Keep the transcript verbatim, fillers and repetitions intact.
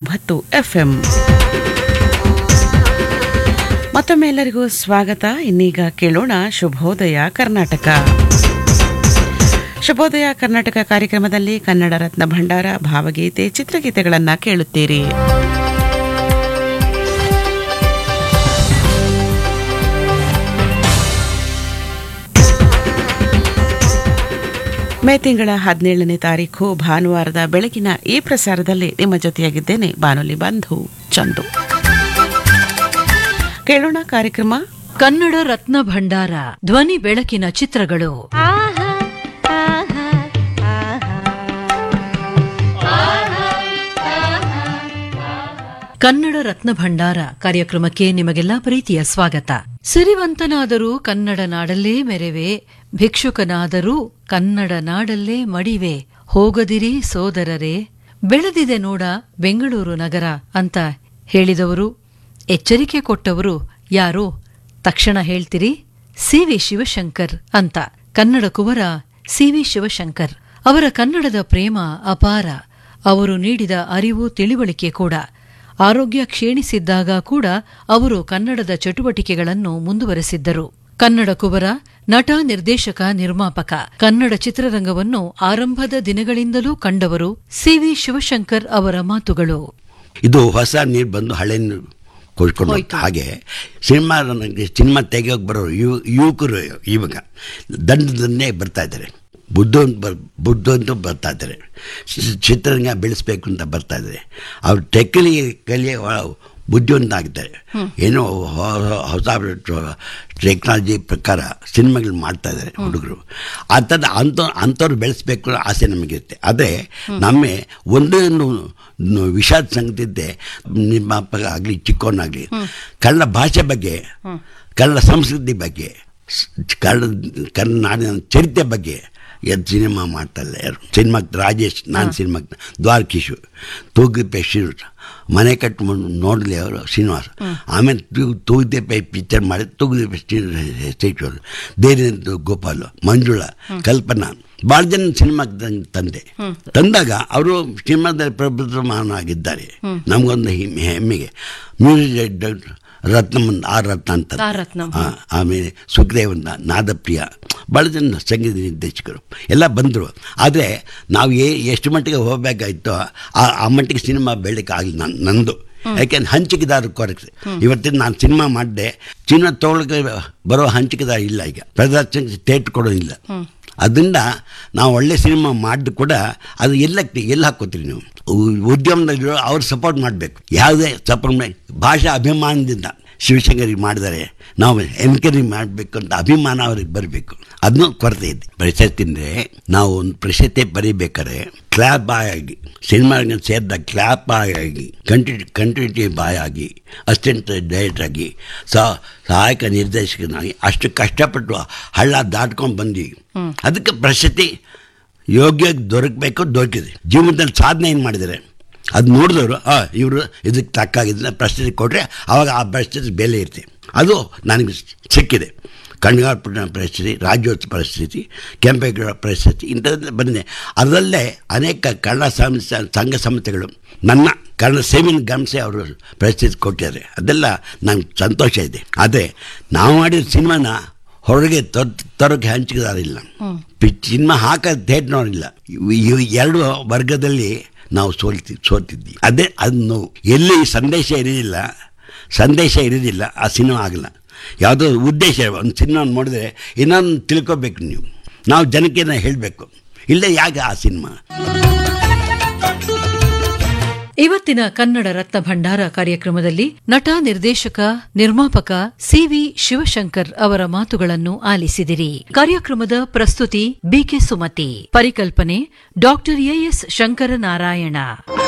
ಒಂಬತ್ತು ಎಫ್ಎಂ. ಮತ್ತೊಮ್ಮೆ ಎಲ್ಲರಿಗೂ ಸ್ವಾಗತ. ಇನ್ನೀಗ ಕೇಳೋಣ ಶುಭೋದಯ ಕರ್ನಾಟಕ. ಶುಭೋದಯ ಕರ್ನಾಟಕ ಕಾರ್ಯಕ್ರಮದಲ್ಲಿ ಕನ್ನಡ ರತ್ನ ಭಂಡಾರ, ಭಾವಗೀತೆ, ಚಿತ್ರಗೀತೆಗಳನ್ನು ಕೇಳುತ್ತೀರಿ. ಮೇ ತಿಂಗಳ ಹದಿನೇಳನೇ ತಾರೀಖು ಭಾನುವಾರದ ಬೆಳಗಿನ ಈ ಪ್ರಸಾರದಲ್ಲಿ ನಿಮ್ಮ ಜೊತೆಯಾಗಿದ್ದೇನೆ ಬಾನುಲಿ ಬಂಧು ಚಂದು. ಕೇಳೋಣ ಕಾರ್ಯಕ್ರಮ ಕನ್ನಡ ರತ್ನ ಭಂಡಾರ, ಧ್ವನಿ ಬೆಳಕಿನ ಚಿತ್ರಗಳು. ಕನ್ನಡ ರತ್ನ ಭಂಡಾರ ಕಾರ್ಯಕ್ರಮಕ್ಕೆ ನಿಮಗೆಲ್ಲ ಪ್ರೀತಿಯ ಸ್ವಾಗತ. ಸಿರಿವಂತನಾದರೂ ಕನ್ನಡ ನಾಡಲ್ಲೇ ಮೆರೆವೆ, ಭಿಕ್ಷುಕನಾದರೂ ಕನ್ನಡ ನಾಡಲ್ಲೇ ಮಡಿವೆ, ಹೋಗದಿರಿ ಸೋದರರೇ, ಬೆಳೆದಿದೆ ನೋಡ ಬೆಂಗಳೂರು ನಗರ ಅಂತ ಹೇಳಿದವರು, ಎಚ್ಚರಿಕೆ ಕೊಟ್ಟವರು ಯಾರೋ ತಕ್ಷಣ ಹೇಳ್ತೀರಿ? ಸಿ ವಿ ಶಿವಶಂಕರ್ ಅಂತ. ಕನ್ನಡ ಕುವರ ಸಿ ವಿ ಶಿವಶಂಕರ್ ಅವರ ಕನ್ನಡದ ಪ್ರೇಮ ಅಪಾರ. ಅವರು ನೀಡಿದ ಅರಿವು ತಿಳಿವಳಿಕೆ ಕೂಡ. ಆರೋಗ್ಯ ಕ್ಷೀಣಿಸಿದ್ದಾಗ ಕೂಡ ಅವರು ಕನ್ನಡದ ಚಟುವಟಿಕೆಗಳನ್ನು ಮುಂದುವರೆಸಿದ್ದರು. ಕನ್ನಡ ಕುವರ, ನಟ, ನಿರ್ದೇಶಕ, ನಿರ್ಮಾಪಕ. ಕನ್ನಡ ಚಿತ್ರರಂಗವನ್ನು ಆರಂಭದ ದಿನಗಳಿಂದಲೂ ಕಂಡವರು ಸಿ ವಿ ಶಿವಶಂಕರ್ ಅವರ ಮಾತುಗಳು. ಇದು ಹೊಸ ನೀರು ಬಂದು ಹಳೆ ನೀರು ಕೊಡ್ಕೊಂಡು ಹಾಗೆ ಸಿನಿಮಾ ಸಿನಿಮಾ ತೆಗೆಯೋಕೆ ಬರೋರು ಯುವ ಯುವಕರು ಇವಾಗ ದಂಡದನ್ನೇ ಬರ್ತಾ ಇದ್ದಾರೆ. ಬುದ್ಧ ಬರ್ ಬುದ್ಧ ಅಂತೂ ಬರ್ತಾ ಇದ್ದಾರೆ. ಚಿತ್ರರಂಗ ಬೆಳೆಸಬೇಕು ಅಂತ ಬರ್ತಾ ಇದ್ದಾರೆ. ಅವ್ರು ಟೆಕ್ಲಿ ಕಲಿಯ ಬುದ್ಧಿವಂತ ಆಗಿದ್ದಾರೆ. ಏನೋ ಹೊಸ ಟೆಕ್ನಾಲಜಿ ಪ್ರಕಾರ ಸಿನಿಮಾಗಳು ಮಾಡ್ತಾ ಇದ್ದಾರೆ ಹುಡುಗರು. ಅಂಥದ್ದು ಅಂಥ ಅಂಥವ್ರು ಬೆಳೆಸಬೇಕು ಅನ್ನೋ ಆಸೆ ನಮಗಿರುತ್ತೆ. ಆದರೆ ನಮ್ಮೆ ಒಂದೇ ವಿಷಾದ ಸಂಗತಿ ಇದ್ದೆ, ನಿರ್ಮಾಪಕ ಆಗಲಿ ಚಿಕ್ಕವನಾಗಲಿ ಕನ್ನಡ ಭಾಷೆ ಬಗ್ಗೆ, ಕನ್ನಡ ಸಂಸ್ಕೃತಿ ಬಗ್ಗೆ, ಕನ್ನಡ ಕನ್ನಡ ನಾಡಿನ ಚರಿತ್ರೆ ಬಗ್ಗೆ ಎದ್ದು ಸಿನಿಮಾ ಮಾಡ್ತಾಯಿಲ್ಲ ಯಾರು. ಸಿನಿಮಾಕ್ಕೆ ರಾಜೇಶ್, ನಾನು ಸಿನಿಮಾಕ್ಕೆ ದ್ವಾರಕೀಶು, ತೂಗುದೀಪ ಶ್ರೀನಿವಾಸ, ಮನೆ ಕಟ್ಟು ನೋಡಲಿ ಅವರು ಶ್ರೀನಿವಾಸ. ಆಮೇಲೆ ತೂ ತೂಗುದೀಪ ಪಿಕ್ಚರ್ ಮಾಡಿ ತೂಗುದೀಪ ಶ್ರೀನಿವಾಸ, ದೇರಿನಂತ ಗೋಪಾಲು, ಮಂಜುಳಾ, ಕಲ್ಪನಾ, ಭಾಳ ಜನ ಸಿನಿಮಾಕ್ಕೆ ತಂದೆ ತಂದಾಗ ಅವರು ಸಿನಿಮಾದಲ್ಲಿ ಪ್ರಬುದ್ಧಮಾನವಾಗಿದ್ದಾರೆ. ನಮಗೊಂದು ಹೆಮ್ಮೆಗೆ. ಮ್ಯೂಸಿಕ್ ರತ್ನಮಂದ ಆರ್ ರತ್ನ ಅಂತ, ಆಮೇಲೆ ಸುಖದೇವಂತ, ನಾದಪ್ರಿಯ, ಭಾಳ ಜನ ಸಂಗೀತ ನಿರ್ದೇಶಕರು ಎಲ್ಲ ಬಂದರು. ಆದರೆ ನಾವು ಏ ಎಷ್ಟು ಮಟ್ಟಿಗೆ ಹೋಗಬೇಕಾಯ್ತೋ ಆ ಆ ಮಟ್ಟಿಗೆ ಸಿನಿಮಾ ಬೆಳಕ್ಕೆ ಆಗಲಿ ನನ್ನ ನಂದು. ಯಾಕೆಂದ್ರೆ ಹಂಚಿಕೆದಾರ ಕೊರತೆ. ಇವತ್ತಿನ ನಾನು ಸಿನಿಮಾ ಮಾಡಿದೆ, ಸಿನಿಮಾ ತೊಗೊಳಕ್ಕೆ ಬರೋ ಹಂಚಿಕೆದಾರ ಇಲ್ಲ. ಈಗ ಪ್ರದರ್ಶನಕ್ಕೆ ಥಿಯೇಟ್ರ್ ಕೊಡೋದಿಲ್ಲ. ಅದರಿಂದ ನಾವು ಒಳ್ಳೆ ಸಿನಿಮಾ ಮಾಡಿದ್ರು ಕೂಡ ಅದು ಎಲ್ಲಕ್ಕೆ ಎಲ್ಲಿ ಹಾಕೋತೀರಿ ನೀವು? ಉದ್ಯಮದಲ್ಲಿರೋ ಅವ್ರು ಸಪೋರ್ಟ್ ಮಾಡಬೇಕು. ಯಾವುದೇ ಸಪೋರ್ಟ್ ಮಾಡಿ ಭಾಷಾ ಅಭಿಮಾನದಿಂದ ಶಿವಶಂಕರಿಗೆ ಮಾಡಿದರೆ ನಾವು ಎನ್ಕರೇಜ್ ಮಾಡಬೇಕು ಅಂತ ಅಭಿಮಾನ ಅವ್ರಿಗೆ ಬರಬೇಕು. ಅದನ್ನೂ ಕೊರತೆ ಇದೆ. ಪ್ರಶಸ್ತಿ ಅಂದರೆ ನಾವು ಒಂದು ಪ್ರಶಸ್ತಿ ಬರೀಬೇಕಾದ್ರೆ ಕ್ಲಾಪ್ ಬಾಯ್ ಆಗಿ, ಸಿನಿಮಾಗೆ ಸೇರಿದಾಗ ಕ್ಲಾಪ್ ಬಾಯ್ ಆಗಿ, ಕಂಟಿನ್ಯೂ ಕಂಟಿನ್ಯೂಟಿ ಬಾಯ್ ಆಗಿ, ಅಸಿಸ್ಟೆಂಟ್ ಡೈರೆಕ್ಟರ್ ಆಗಿ, ಸಹಾಯಕ ನಿರ್ದೇಶಕನಾಗಿ ಅಷ್ಟು ಕಷ್ಟಪಟ್ಟು ಹಳ್ಳ ದಾಟ್ಕೊಂಡು ಬಂದ್ವಿ. ಅದಕ್ಕೆ ಪ್ರಶಸ್ತಿ ಯೋಗ್ಯ ದೊರಕಬೇಕು, ದೊರಕಿದೆ. ಜೀವನದಲ್ಲಿ ಸಾಧನೆ ಏನು ಮಾಡಿದ್ದಾರೆ ಅದು ನೋಡಿದವರು ಹಾಂ ಇವರು ಇದಕ್ಕೆ ತಕ್ಕಾಗಿದ್ದನ್ನ ಪ್ರಶಸ್ತಿ ಕೊಟ್ಟರೆ ಆವಾಗ ಆ ಪ್ರಶಸ್ತಿ ಬೆಲೆ ಇರ್ತೀವಿ. ಅದು ನನಗೆ ಸಿಕ್ಕಿದೆ. ಕಣ್ಗಾರ್ಪುರ ಪ್ರಶಸ್ತಿ, ರಾಜ್ಯೋತ್ಸವ ಪ್ರಶಸ್ತಿ, ಕೆಂಪೇಗೌಡ ಪ್ರಶಸ್ತಿ ಇಂಥದ್ದೆಲ್ಲ ಬಂದಿದೆ. ಅದರಲ್ಲೇ ಅನೇಕ ಕನ್ನಡ ಸಂಸ್ಥೆ ಸಂಘ ಸಂಸ್ಥೆಗಳು ನನ್ನ ಕನ್ನಡ ಸೇವೆಯನ್ನು ಗಮನಿಸಿ ಅವರು ಪ್ರಶಸ್ತಿ ಕೊಟ್ಟಿದ್ದಾರೆ. ಅದೆಲ್ಲ ನನಗೆ ಸಂತೋಷ ಇದೆ. ಆದರೆ ನಾವು ಮಾಡಿದ ಸಿನಿಮಾನ ಹೊರಗೆ ತರ ತರೋಕ್ಕೆ ಹಂಚಿಕೆದಾರಿಲ್ಲ, ಸಿನಿಮಾ ಹಾಕೋದು ಥಿಯೇಟ್ರ್ನವರಿಲ್ಲ. ಎರಡು ವರ್ಗದಲ್ಲಿ ನಾವು ಸೋಲ್ತಿ ಸೋತಿದ್ವಿ. ಅದೇ ಅದು ನೋವು. ಎಲ್ಲಿ ಸಂದೇಶ ಇರೋದಿಲ್ಲ, ಸಂದೇಶ ಇರೋದಿಲ್ಲ, ಆ ಸಿನಿಮಾ ಆಗಲ್ಲ. ಯಾವುದೋ ಉದ್ದೇಶ, ಒಂದು ಸಿನಿಮಾ ನೋಡಿದ್ರೆ ಇನ್ನೊಂದು ತಿಳ್ಕೊಬೇಕು ನೀವು. ನಾವು ಜನಕ್ಕೆ ಹೇಳಬೇಕು, ಇಲ್ಲ ಯಾಕೆ ಆ ಸಿನಿಮಾ. ಇವತ್ತಿನ ಕನ್ನಡ ರತ್ನ ಭಂಡಾರ ಕಾರ್ಯಕ್ರಮದಲ್ಲಿ ನಟ, ನಿರ್ದೇಶಕ, ನಿರ್ಮಾಪಕ ಸಿ ವಿ ಶಿವಶಂಕರ್ ಅವರ ಮಾತುಗಳನ್ನು ಆಲಿಸಿದಿರಿ. ಕಾರ್ಯಕ್ರಮದ ಪ್ರಸ್ತುತಿ ಬಿಕೆ ಸುಮತಿ, ಪರಿಕಲ್ಪನೆ ಡಾಕ್ಟರ್ ಎಎಸ್ ಶಂಕರನಾರಾಯಣ.